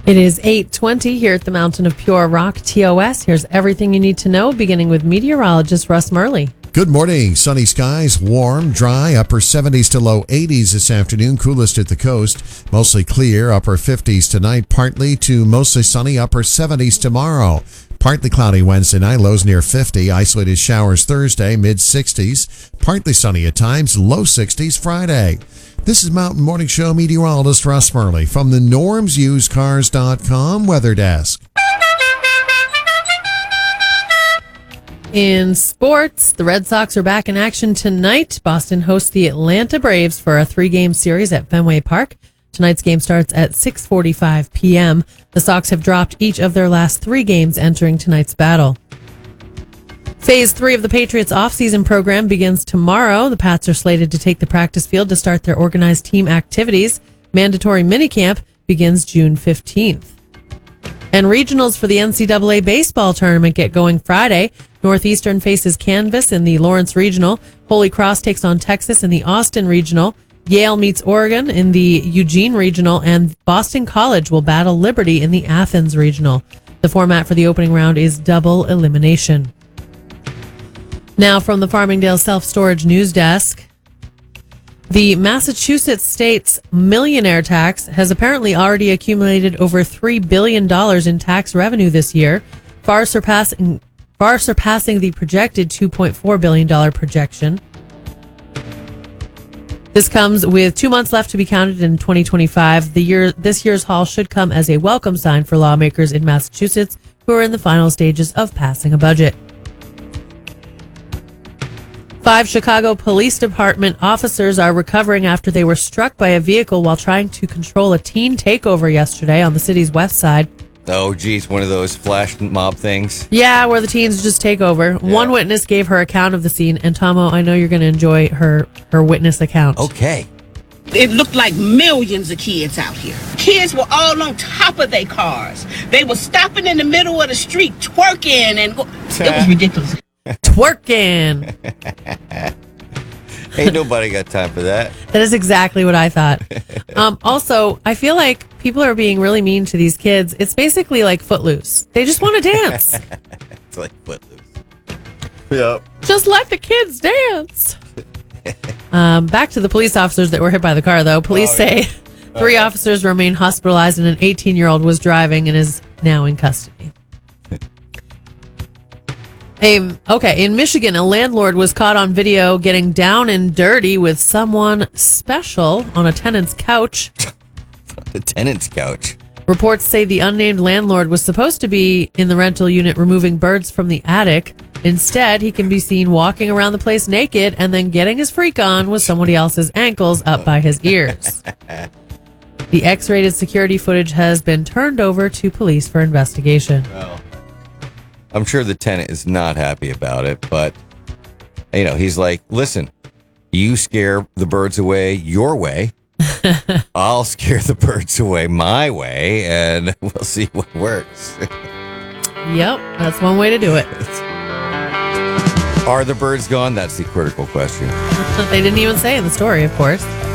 It is 8:20 here at the Mountain of Pure Rock, TOS. Here's everything you need to know, beginning with meteorologist Russ Murley. Good morning. Sunny skies, warm, dry, upper 70s to low 80s this afternoon, coolest at the coast. Mostly clear, upper 50s tonight, partly to mostly sunny, upper 70s tomorrow. Partly cloudy Wednesday night, lows near 50. Isolated showers Thursday, mid-60s. Partly sunny at times, low 60s Friday. This is Mountain Morning Show meteorologist Russ Murley from the normsusedcars.com weather desk. In sports, the Red Sox are back in action tonight. Boston hosts the Atlanta Braves for a 3-game series at Fenway Park. Tonight's game starts at 6:45 p.m. The Sox have dropped each of their last 3 games entering tonight's battle. Phase 3 of the Patriots offseason program begins tomorrow. The Pats are slated to take the practice field to start their organized team activities. Mandatory minicamp begins June 15th. And regionals for the NCAA baseball tournament get going Friday. Northeastern faces Canvas in the Lawrence Regional. Holy Cross takes on Texas in the Austin Regional. Yale meets Oregon in the Eugene Regional. And Boston College will battle Liberty in the Athens Regional. The format for the opening round is double elimination. Now from the Farmingdale Self-Storage News Desk. The Massachusetts state's millionaire tax has apparently already accumulated over $3 billion in tax revenue this year, far surpassing the projected $2.4 billion projection. This comes with 2 months left to be counted in 2025. This year's haul should come as a welcome sign for lawmakers in Massachusetts who are in the final stages of passing a budget. 5 Chicago Police Department officers are recovering after they were struck by a vehicle while trying to control a teen takeover yesterday on the city's west side. Oh, geez, one of those flash mob things. Yeah, where the teens just take over. Yeah. One witness gave her account of the scene, and Tomo, I know you're going to enjoy her witness account. Okay. It looked like millions of kids out here. Kids were all on top of their cars. They were stopping in the middle of the street, twerking, and it was ridiculous. Twerking. Ain't nobody got time for that. That is exactly what I thought. Also, I feel like people are being really mean to these kids. It's basically like Footloose. They just want to dance. It's like Footloose. Yep. Just let the kids dance. Back to the police officers that were hit by the car, though. Police say 3 officers remain hospitalized and an 18-year-old was driving and is now in custody. In Michigan, a landlord was caught on video getting down and dirty with someone special on a tenant's couch. The tenant's couch. Reports say the unnamed landlord was supposed to be in the rental unit removing birds from the attic. Instead, he can be seen walking around the place naked and then getting his freak on with somebody else's ankles up by his ears. The X-rated security footage has been turned over to police for investigation. Well, I'm sure the tenant is not happy about it, but, he's like, listen, you scare the birds away your way. I'll scare the birds away my way, and we'll see what works. Yep, that's one way to do it. Are the birds gone? That's the critical question. They didn't even say in the story, of course.